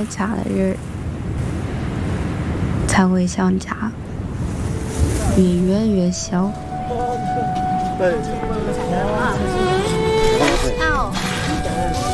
爱家的人才会想家，越远越小。 对。